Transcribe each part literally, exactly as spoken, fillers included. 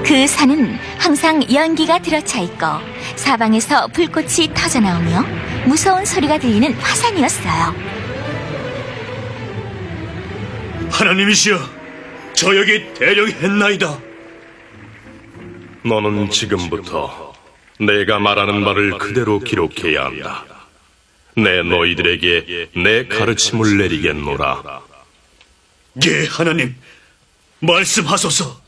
그 산은 항상 연기가 들어차 있고 사방에서 불꽃이 터져나오며 무서운 소리가 들리는 화산이었어요. 하나님이시여, 저 여기 대령했나이다. 너는 지금부터 내가 말하는 말을 그대로 기록해야 한다. 내 너희들에게 내 가르침을 내리겠노라. 예, 하나님, 말씀하소서.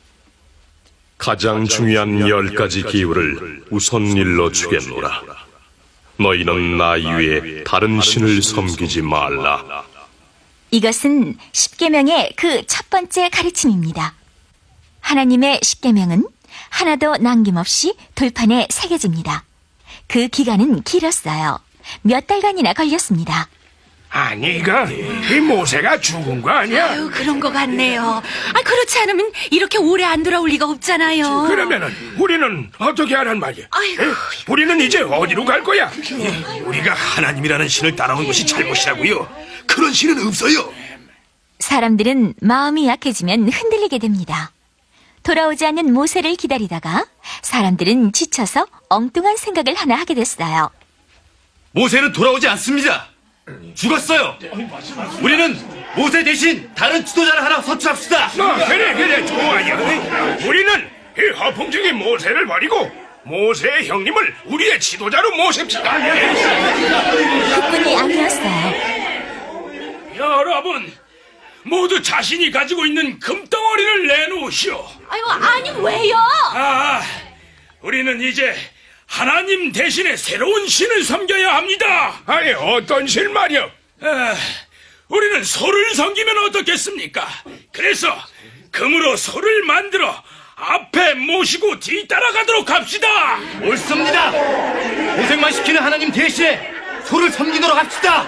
가장 중요한 열 가지 기율을 우선 일러 주겠노라. 너희는 나 이외에 다른 신을 섬기지 말라. 이것은 십계명의 그 첫 번째 가르침입니다. 하나님의 십계명은 하나도 남김없이 돌판에 새겨집니다. 그 기간은 길었어요. 몇 달간이나 걸렸습니다. 아니, 이거 이 모세가 죽은 거 아니야? 아유, 그런 거 같네요. 아, 그렇지 않으면 이렇게 오래 안 돌아올 리가 없잖아요. 그러면은 우리는 어떻게 하란 말이야? 아이고, 에? 우리는 이제 어디로 갈 거야? 우리가 하나님이라는 신을 따라온 것이 잘못이라고요. 그런 신은 없어요. 사람들은 마음이 약해지면 흔들리게 됩니다. 돌아오지 않는 모세를 기다리다가 사람들은 지쳐서 엉뚱한 생각을 하나 하게 됐어요. 모세는 돌아오지 않습니다. 죽었어요. 우리는 모세 대신 다른 지도자를 하나 선출합시다. 어, 그래 그래 좋아요. 우리는 이 허풍적인 모세를 버리고 모세의 형님을 우리의 지도자로 모십시다. 그뿐이 아니었어요. 여러분, 모두 자신이 가지고 있는 금덩어리를 내놓으시오. 아유, 아니, 왜요? 아, 우리는 이제 하나님 대신에 새로운 신을 섬겨야 합니다. 아니, 어떤 신 말이요? 아, 우리는 소를 섬기면 어떻겠습니까? 그래서 금으로 소를 만들어 앞에 모시고 뒤따라가도록 합시다. 옳습니다. 고생만 시키는 하나님 대신에 소를 섬기도록 합시다.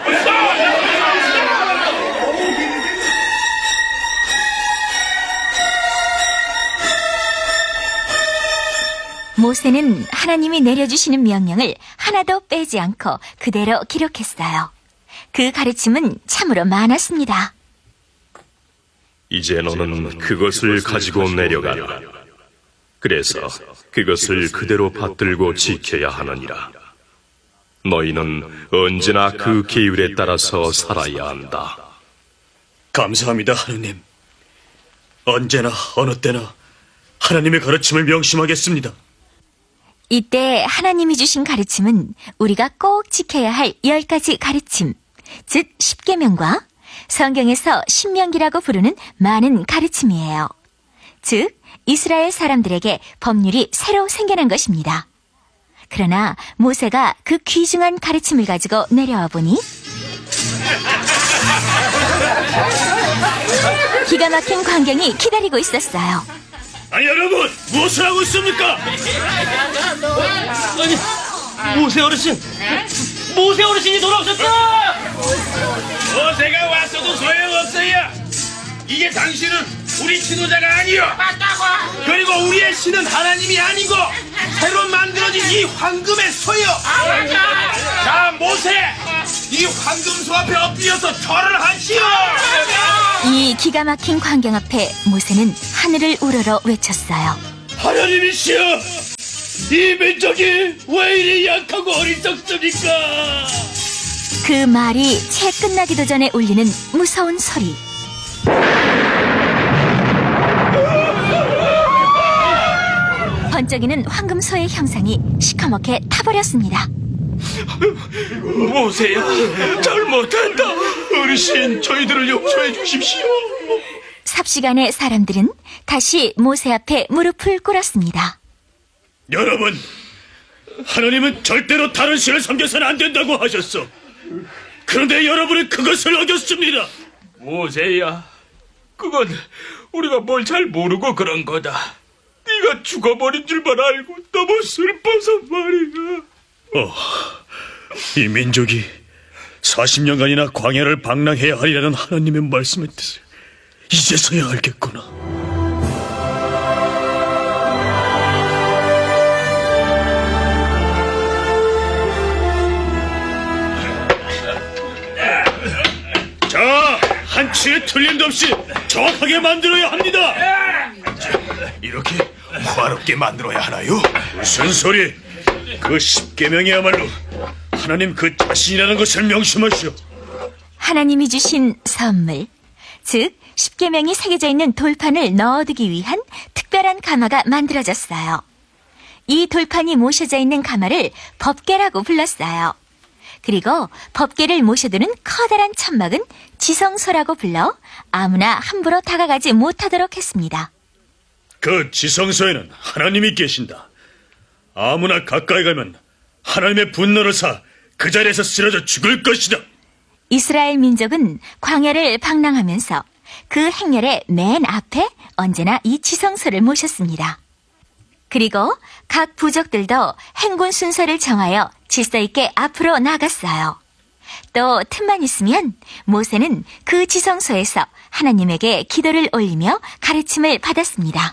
모세는 하나님이 내려주시는 명령을 하나도 빼지 않고 그대로 기록했어요. 그 가르침은 참으로 많았습니다. 이제 너는 그것을 가지고 내려가라. 그래서 그것을 그대로 받들고 지켜야 하느니라. 너희는 언제나 그 계율에 따라서 살아야 한다. 감사합니다, 하나님. 언제나 어느 때나 하나님의 가르침을 명심하겠습니다. 이때 하나님이 주신 가르침은 우리가 꼭 지켜야 할 열 가지 가르침, 즉 십계명과 성경에서 신명기라고 부르는 많은 가르침이에요. 즉 이스라엘 사람들에게 법률이 새로 생겨난 것입니다. 그러나 모세가 그 귀중한 가르침을 가지고 내려와 보니 기가 막힌 광경이 기다리고 있었어요. 아니, 여러분, 무엇을 하고 있습니까? 아니, 모세 어르신, 모세 어르신이 돌아오셨다. 모세가 왔어도 소용없어요. 이게 당신은 우리 지도자가 아니요. 맞다고. 그리고 우리의 신은 하나님이 아니고 새로 만들어진 이 황금의 소요. 자, 모세, 이 황금소 앞에 엎드려서 절을 하시오. 이 기가 막힌 광경 앞에 모세는 하늘을 우러러 외쳤어요. 하나님이시여, 이 민족이 왜 이리 약하고 어리석습니까? 그 말이 채 끝나기도 전에 울리는 무서운 소리. 번쩍이는 황금소의 형상이 시커멓게 타버렸습니다. 모세야, 잘못했다. 어르신, 저희들을 용서해 주십시오. 삽시간에 사람들은 다시 모세 앞에 무릎을 꿇었습니다. 여러분, 하나님은 절대로 다른 신을 섬겨서는 안 된다고 하셨어. 그런데 여러분은 그것을 어겼습니다. 모세야, 그건 우리가 뭘 잘 모르고 그런 거다. 네가 죽어버린 줄만 알고 너무 슬퍼서 말이야. 어, 이 민족이 사십 년간이나 광야를 방랑해야 하리라는 하나님의 말씀의 뜻을 이제서야 알겠구나. 자, 한 치의 틀림도 없이 정확하게 만들어야 합니다. 이렇게 화롭게 만들어야 하나요? 무슨 소리? 그 십계명이야말로 하나님 그 자신이라는 것을 명심하시오. 하나님이 주신 선물, 즉 십계명이 새겨져 있는 돌판을 넣어두기 위한 특별한 가마가 만들어졌어요. 이 돌판이 모셔져 있는 가마를 법궤라고 불렀어요. 그리고 법궤를 모셔두는 커다란 천막은 지성소라고 불러 아무나 함부로 다가가지 못하도록 했습니다. 그 지성소에는 하나님이 계신다. 아무나 가까이 가면 하나님의 분노를 사 그 자리에서 쓰러져 죽을 것이다. 이스라엘 민족은 광야를 방랑하면서 그 행렬의 맨 앞에 언제나 이 지성소를 모셨습니다. 그리고 각 부족들도 행군 순서를 정하여 질서 있게 앞으로 나갔어요. 또 틈만 있으면 모세는 그 지성소에서 하나님에게 기도를 올리며 가르침을 받았습니다.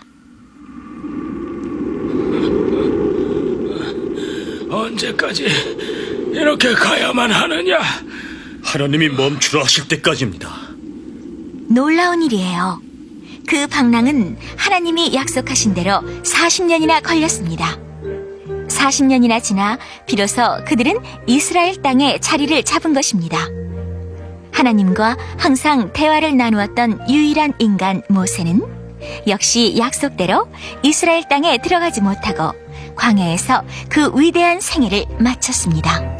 언제까지 이렇게 가야만 하느냐? 하나님이 멈추라 하실 때까지입니다. 놀라운 일이에요. 그 방랑은 하나님이 약속하신 대로 사십 년이나 걸렸습니다. 사십 년이나 지나 비로소 그들은 이스라엘 땅에 자리를 잡은 것입니다. 하나님과 항상 대화를 나누었던 유일한 인간 모세는 역시 약속대로 이스라엘 땅에 들어가지 못하고 광야에서 그 위대한 생애를 마쳤습니다.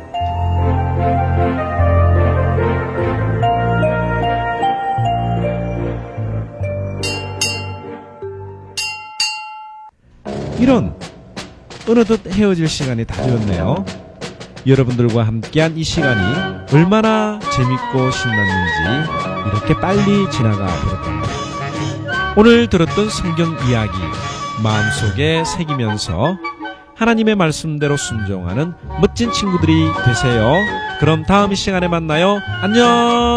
이런 어느덧 헤어질 시간이 다 되었네요. 여러분들과 함께한 이 시간이 얼마나 재밌고 신났는지 이렇게 빨리 지나가 버렸답니다. 오늘 들었던 성경 이야기 마음속에 새기면서 하나님의 말씀대로 순종하는 멋진 친구들이 되세요. 그럼 다음 시간에 만나요. 안녕.